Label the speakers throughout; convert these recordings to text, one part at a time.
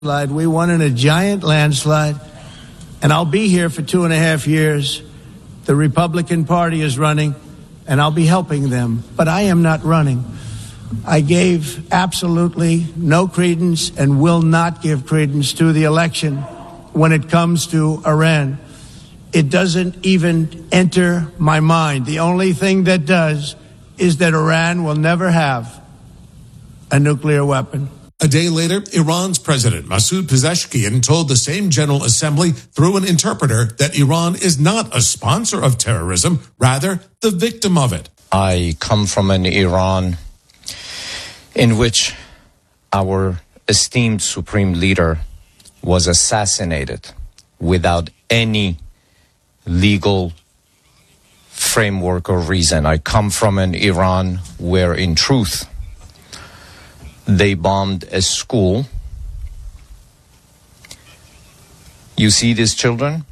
Speaker 1: We won in a giant landslide, and I'll be here for 2.5 years. The Republican Party is running, and I'll be helping them, but I am not running. I gave absolutely no credence and will not give credence to the election when it comes to Iran. It doesn't even enter my mind. The only thing that does is that Iran will never have a nuclear weapon.
Speaker 2: A day later, Iran's President Masoud Pezeshkian told the same General Assembly through an interpreter that Iran is not a sponsor of terrorism, rather the victim of it.
Speaker 3: I come from an Iran in which our esteemed supreme leader was assassinated without any legal framework or reason. I come from an Iran where, in truth, they bombed a school. You see these children?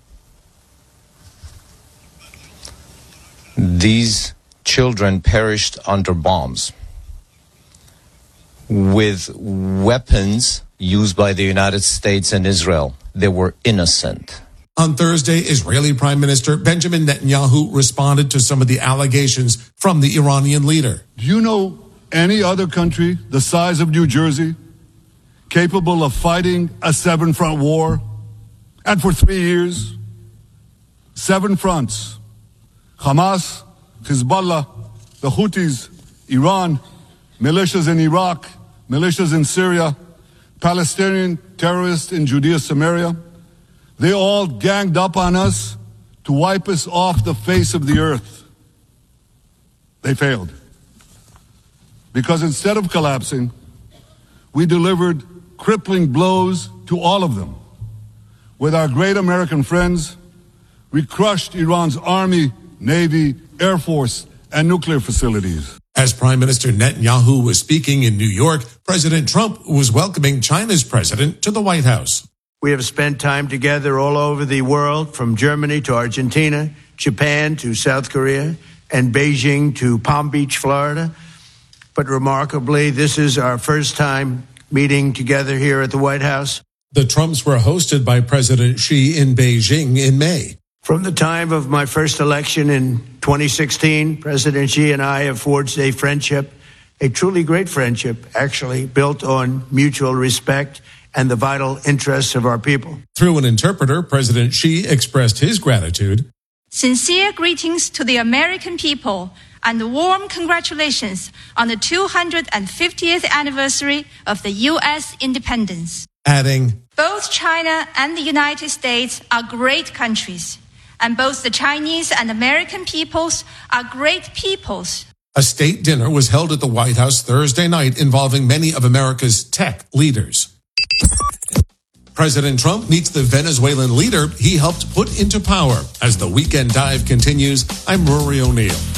Speaker 3: These children perished under bombs with weapons used by the United States and Israel. They were innocent.
Speaker 2: On Thursday, Israeli Prime Minister Benjamin Netanyahu responded to some of the allegations from the Iranian leader.
Speaker 4: Do you know any other country the size of New Jersey capable of fighting a 7-front war? And for 3 years, 7 fronts: Hamas, Hezbollah, the Houthis, Iran, militias in Iraq, militias in Syria, Palestinian terrorists in Judea, Samaria. They all ganged up on us to wipe us off the face of the earth. They failed. Because instead of collapsing, we delivered crippling blows to all of them. With our great American friends, we crushed Iran's army, navy, air force, and nuclear facilities.
Speaker 2: As Prime Minister Netanyahu was speaking in New York, President Trump was welcoming China's president to the White House.
Speaker 1: We have spent time together all over the world, from Germany to Argentina, Japan to South Korea, and Beijing to Palm Beach, Florida. But remarkably, this is our first time meeting together here at the White House.
Speaker 2: The Trumps were hosted by President Xi in Beijing in May.
Speaker 1: From the time of my first election in 2016, President Xi and I have forged a friendship, a truly great friendship, actually, built on mutual respect and the vital interests of our people.
Speaker 2: Through an interpreter, President Xi expressed his gratitude.
Speaker 5: Sincere greetings to the American people and warm congratulations on the 250th anniversary of the U.S. independence.
Speaker 2: Adding,
Speaker 5: both China and the United States are great countries, and both the Chinese and American peoples are great peoples.
Speaker 2: A state dinner was held at the White House Thursday night involving many of America's tech leaders. President Trump meets the Venezuelan leader he helped put into power. As the Weekend Dive continues, I'm Rory O'Neill.